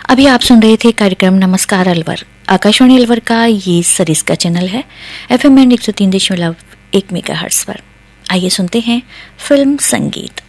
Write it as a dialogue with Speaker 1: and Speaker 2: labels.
Speaker 1: अभी आप सुन रहे थे कार्यक्रम नमस्कार अलवर। आकाशवाणी अलवर का ये सरिस का चैनल है FM 103.1 मेगाहर्ट्ज पर। आइए सुनते हैं फिल्म संगीत।